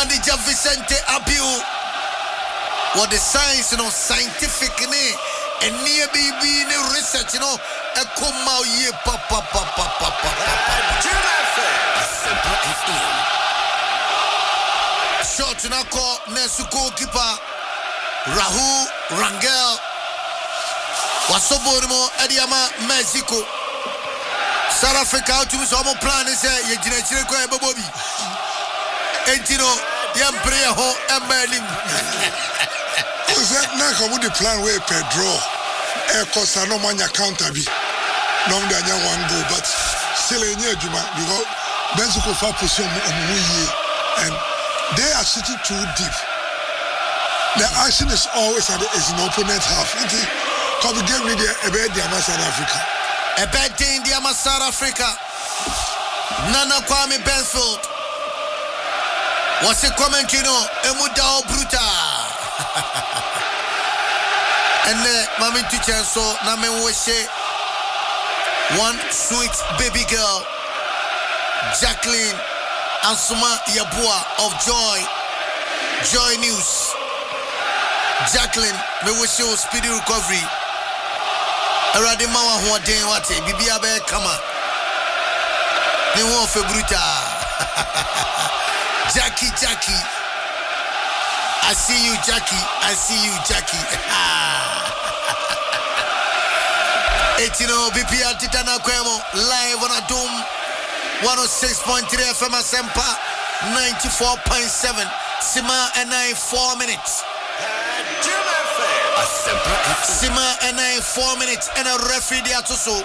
Manager Vicente Abiu. What the science, scientific and near BB research, a come out ye papa. Short to now call Nesu goalkeeper Rahul Rangel. Wasoborimo Ediama Mexico. South Africa to some plan is a Yajina Bobby. Entino, young prayer ho and Berlin. Was that not how would the plan where Pedro? Air Costa no mania counter be. No, there one go, but still in your Juma because Mexico for position and they are sitting too deep. The action is always at an opponent half. Come give me a bed in South Africa. A bad day in South Africa. Nana Kwame Benfield. What's a comment, Emudao Bruta. And Mami teacher so Name Weshe. One sweet baby girl, Jacqueline Asuma Yabua of Joy News. Jacqueline, me wish you speedy recovery. Already mawa huwa den wate, bibi abe kama. Ni huwa februta. Jackie. I see you, Jackie. Etino BPR Titana Kwemo live on a Doom 106.3 FM Asempa 94.7 Sima and 4 minutes. Sima and 4 minutes and a referee there to so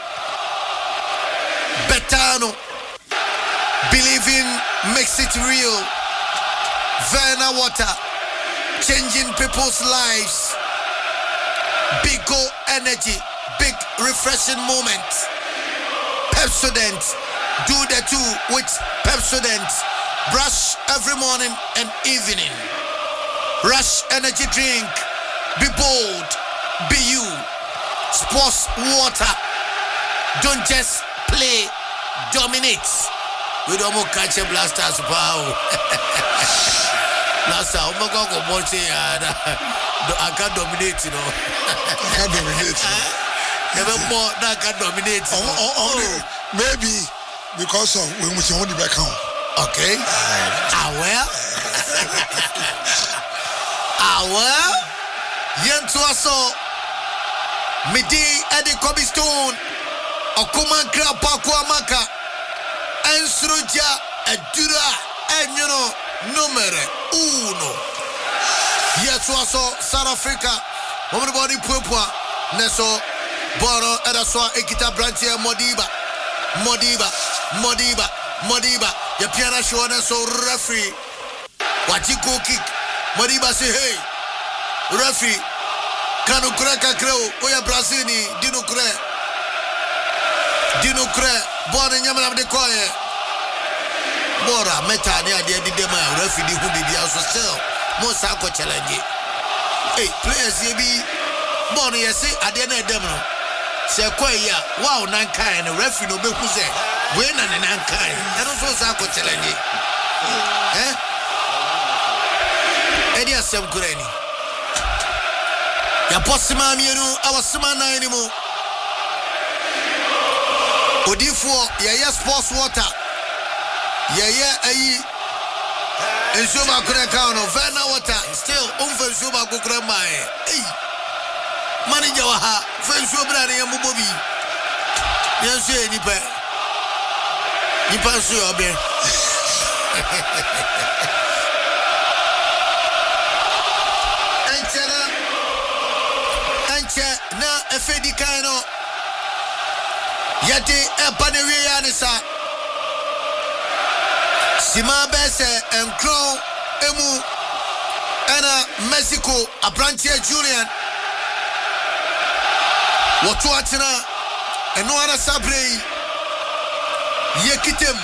Betano believing makes it real. Verna Water changing people's lives. Big go energy, big refreshing moment. Pepsodent, do the two with Pepsodent. Brush every morning and evening. Rush energy drink. Be bold. Be you. Sports water. Don't just play. Dominate. We don't want to catch a blasters. Wow. Blaster, I'm going to go I can't dominate, I can't dominate. Never more that can dominate. Maybe because of when we want to back home. Okay. Well. Yentu aso. Midi Eddie Kobe Stone. Okuman Krapaku Amaka. Ensruja Edura. And numero uno. Yentu aso South Africa. Everybody Pupua. Neso. Boro Edaswa Ekita Brantia Modiba. Your piano show and so referee. What you go kick? Modiba say, hey, referee. Kanu Kreka Crow, Oya Brazini, Dino Kre, born in Yaman of the Koye. Bora, Meta, near the Dema, referee who did the also still. Mosako challenge. Hey, players, you be born here, say, I didn't demo. Say, Koya, wow, Nankai, and a referee no be who say. When and Nankai, and also Sako challenge. Eddie Asem Kureni. Ya posima mienu awasima na anymore. Odifo ya sports water. Ya ayi Nzuma kureka ono Verna water still Nzuma kukura mae. Hey. Manager wa ha Nzuma na ya mubobi. Yansu nipa nsu obe. Na efedi kaino yate epanewe yanisa Sima bese enkron emu ena Mexico abrantie Julian watu atina eno ana sabrei yekitem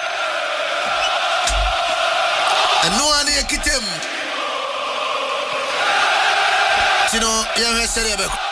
eno ana yekitem Tino ya hesere beko